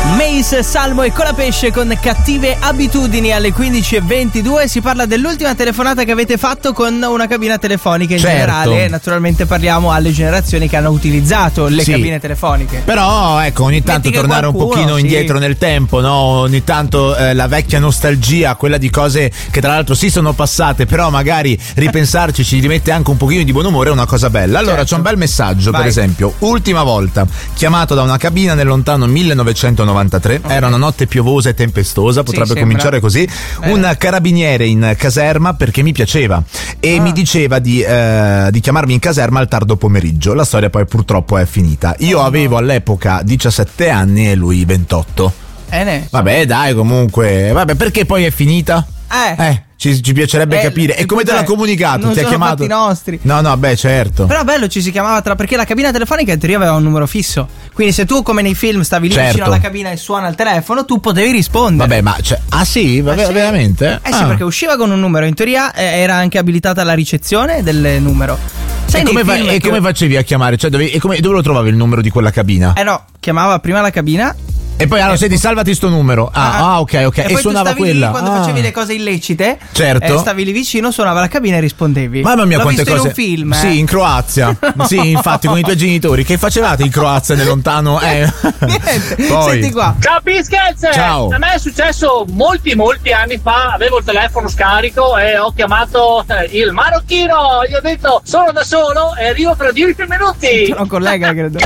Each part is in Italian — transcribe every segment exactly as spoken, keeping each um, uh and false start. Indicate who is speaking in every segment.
Speaker 1: Mace, Salmo e Colapesce con Cattive Abitudini alle quindici e ventidue. Si parla dell'ultima telefonata che avete fatto con una cabina telefonica in
Speaker 2: certo.
Speaker 1: generale. Naturalmente parliamo alle generazioni che hanno utilizzato le sì. cabine telefoniche.
Speaker 2: Però ecco, ogni tanto
Speaker 1: Metti
Speaker 2: tornare
Speaker 1: qualcuno,
Speaker 2: un pochino
Speaker 1: sì.
Speaker 2: indietro nel tempo, no? Ogni tanto eh, la vecchia nostalgia, quella di cose che tra l'altro sì sono passate, però magari ripensarci ci rimette anche un pochino di buon umore, è una cosa bella. Allora certo. c'è un bel messaggio. Vai. Per esempio, ultima volta chiamato da una cabina nel lontano millenovecentonovantatré, okay. era una notte piovosa e tempestosa, potrebbe sì, cominciare così. Eh. Un carabiniere in caserma perché mi piaceva e ah. mi diceva di, eh, di chiamarmi in caserma al tardo pomeriggio. La storia poi purtroppo è finita. Io oh, avevo no. all'epoca diciassette anni e lui ventotto.
Speaker 1: Eh ne.
Speaker 2: Vabbè, dai, comunque. Vabbè, perché poi è finita?
Speaker 1: Eh.
Speaker 2: Eh. Ci, ci piacerebbe
Speaker 1: eh,
Speaker 2: capire. E come te l'ha comunicato?
Speaker 1: Non
Speaker 2: Ti ha
Speaker 1: sono
Speaker 2: chiamato?
Speaker 1: fatti nostri.
Speaker 2: No, no, beh, certo.
Speaker 1: Però bello, ci si chiamava tra. Perché la cabina telefonica in teoria aveva un numero fisso. Quindi se tu, come nei film, stavi lì
Speaker 2: certo.
Speaker 1: vicino alla cabina e suona il telefono, tu potevi rispondere.
Speaker 2: Vabbè, ma cioè, ah sì, vabbè,
Speaker 1: ah,
Speaker 2: veramente?
Speaker 1: Eh
Speaker 2: ah.
Speaker 1: sì, perché usciva con un numero. In teoria eh, era anche abilitata la ricezione del numero. Sai,
Speaker 2: e come, fa- e come facevi a chiamare? Cioè, dove, e come, dove lo trovavi il numero di quella cabina?
Speaker 1: Eh no, chiamava prima la cabina.
Speaker 2: E poi allora, senti, salvati sto numero. Ah, ah, ah ok, ok.
Speaker 1: E,
Speaker 2: e
Speaker 1: poi
Speaker 2: suonava
Speaker 1: tu stavi
Speaker 2: quella.
Speaker 1: Lì, quando
Speaker 2: ah.
Speaker 1: facevi le cose illecite,
Speaker 2: certo.
Speaker 1: eh, stavi lì vicino, suonava la cabina e rispondevi.
Speaker 2: Mamma mia,
Speaker 1: L'ho
Speaker 2: quante
Speaker 1: visto
Speaker 2: cose.
Speaker 1: In un film. Eh.
Speaker 2: Sì, in Croazia. Sì, infatti, con i tuoi genitori. Che facevate in Croazia nel lontano? Eh.
Speaker 1: Niente.
Speaker 2: Poi.
Speaker 1: Senti qua.
Speaker 3: Ciao Pischez!
Speaker 2: Ciao.
Speaker 3: A me è successo molti, molti anni fa. Avevo il telefono scarico e ho chiamato il marocchino. Gli ho detto sono da solo e arrivo fra dieci minuti.
Speaker 1: Sono un collega, credo.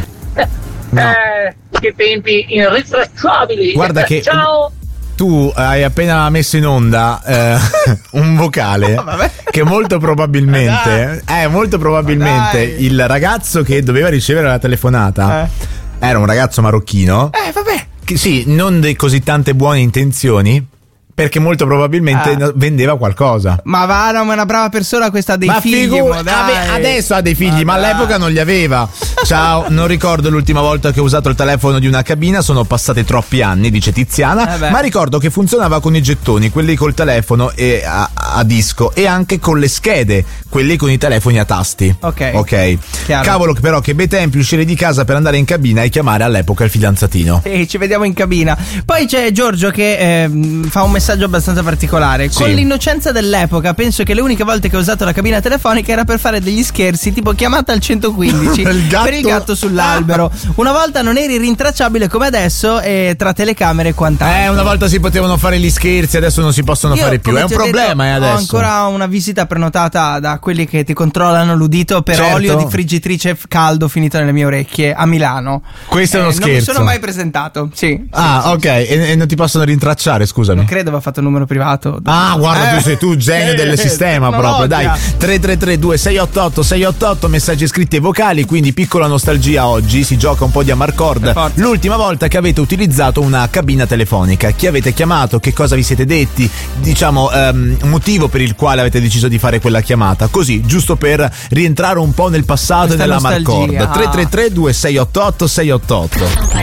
Speaker 2: No.
Speaker 3: Eh, che tempi irritracciabili.
Speaker 2: Guarda che
Speaker 3: ciao.
Speaker 2: Tu hai appena messo in onda eh, un vocale
Speaker 1: oh,
Speaker 2: che molto probabilmente eh, molto probabilmente il ragazzo che doveva ricevere la telefonata eh. era un ragazzo marocchino.
Speaker 1: Eh vabbè.
Speaker 2: Che sì, non di così tante buone intenzioni. Perché molto probabilmente ah. vendeva qualcosa.
Speaker 1: Ma va, no, ma è una brava persona questa, ha dei
Speaker 2: ma
Speaker 1: figli.
Speaker 2: Figu-
Speaker 1: mo, dai.
Speaker 2: Adesso ha dei figli, ma, ma all'epoca non li aveva. Ciao, non ricordo l'ultima volta che ho usato il telefono di una cabina, sono passati troppi anni, dice Tiziana, eh ma ricordo che funzionava con i gettoni, quelli col telefono e a, a disco, e anche con le schede, quelli con i telefoni a tasti.
Speaker 1: Ok.
Speaker 2: Ok.
Speaker 1: Chiaro.
Speaker 2: Cavolo, però che bei tempi uscire di casa per andare in cabina e chiamare all'epoca il fidanzatino.
Speaker 1: E ci vediamo in cabina. Poi c'è Giorgio che eh, fa un messaggio abbastanza particolare. Con sì. l'innocenza dell'epoca penso che le uniche volte che ho usato la cabina telefonica era per fare degli scherzi tipo chiamata al centoquindici
Speaker 2: il gatto.
Speaker 1: per il gatto sull'albero. Una volta non eri rintracciabile come adesso e tra telecamere e quant'altro.
Speaker 2: Eh una volta si potevano fare gli scherzi, adesso non si possono
Speaker 1: Io,
Speaker 2: fare più. È un problema
Speaker 1: detto,
Speaker 2: eh, adesso.
Speaker 1: Ho ancora una visita prenotata da quelli che ti controllano l'udito per
Speaker 2: certo.
Speaker 1: olio di friggitrice caldo finito nelle mie orecchie a Milano.
Speaker 2: Questo
Speaker 1: eh,
Speaker 2: è uno scherzo.
Speaker 1: Non mi sono mai presentato. Sì.
Speaker 2: Ah,
Speaker 1: sì,
Speaker 2: ok.
Speaker 1: Sì.
Speaker 2: E, e non ti possono rintracciare, scusami.
Speaker 1: Non credo aveva fatto un numero privato.
Speaker 2: Ah, guarda, eh. tu sei tu genio del sistema proprio. Dai, tre tre tre due sei otto otto sei otto otto, messaggi scritti e vocali. Quindi piccola nostalgia oggi, si gioca un po' di Amarcord. L'ultima volta che avete utilizzato una cabina telefonica, chi avete chiamato, che cosa vi siete detti, diciamo um, motivo per il quale avete deciso di fare quella chiamata, così giusto per rientrare un po' nel passato. Questa e nella Amarcord. Tre tre tre due sei otto otto sei otto otto.